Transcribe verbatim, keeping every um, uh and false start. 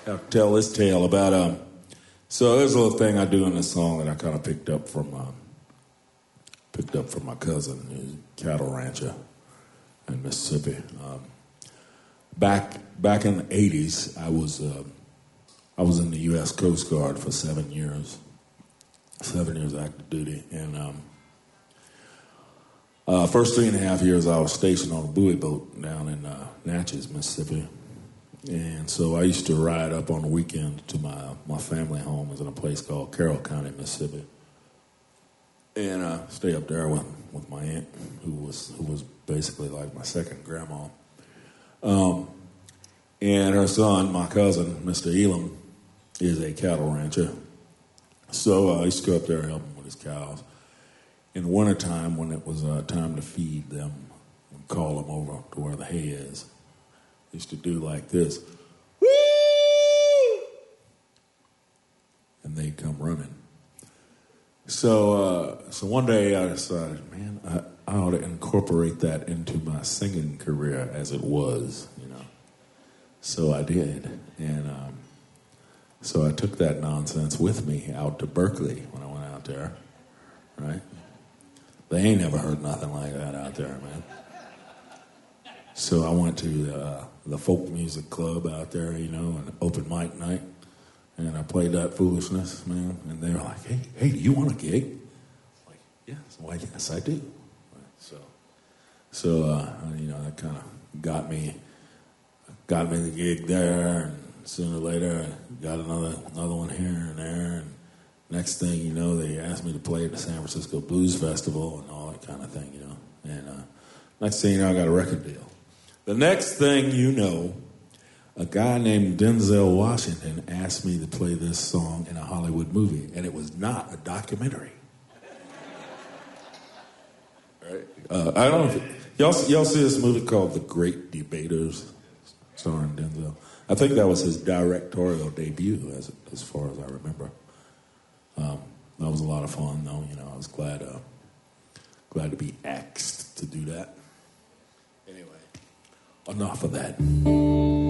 I'll tell this tale about um. So there's a little thing I do in the song that I kind of picked up from um, picked up from my cousin, who's a cattle rancher in Mississippi. Um, back back in the eighties, I was uh, I was in the U S Coast Guard for seven years, seven years active duty, and um, uh, first three and a half years I was stationed on a buoy boat down in uh, Natchez, Mississippi. And so I used to ride up on the weekend to my my family home. It was in a place called Carroll County, Mississippi. And I stay up there with, with my aunt, who was who was basically like my second grandma. Um, and her son, my cousin, Mister Elam, is a cattle rancher. So I used to go up there and help him with his cows. In the wintertime, when it was uh, time to feed them, we'd call them over to where the hay is. Used to do like this, woo! And they'd come running. So, uh, so one day I decided, man, I, I ought to incorporate that into my singing career as it was, you know. So I did, and um, so I took that nonsense with me out to Berkeley when I went out there, right? They ain't never heard nothing like that out there, man. So I went to uh, the folk music club out there, you know, an open mic night, and I played that foolishness, man. And they were like, "Hey, hey, do you want a gig?" I'm like, yes, well, yes, I do. So, so uh, you know, that kind of got me, got me the gig there, and sooner or later, I got another another one here and there. And next thing you know, they asked me to play at the San Francisco Blues Festival and all that kind of thing, you know. And uh, next thing you know, I got a record deal. The next thing you know, a guy named Denzel Washington asked me to play this song in a Hollywood movie, and it was not a documentary. Right? Uh, I don't know if y'all, y'all see this movie called The Great Debaters, starring Denzel. I think that was his directorial debut, as as far as I remember. Um, that was a lot of fun, though. You know, I was glad uh, glad to be asked to do that. Anyway. Enough of that.